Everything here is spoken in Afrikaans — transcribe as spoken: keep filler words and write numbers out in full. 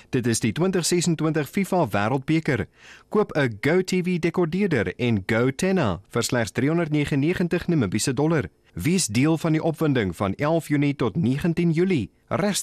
Dit is die twintig ses-en-twintig FIFA Wêreldbeker. Koop 'n GoTV dekodeerder en GoTenna vir slegs driehonderdnegenennegentig Namibiese dollar. Wees deel van die opwinding van elf Junie tot negentien Julie. Regstreeks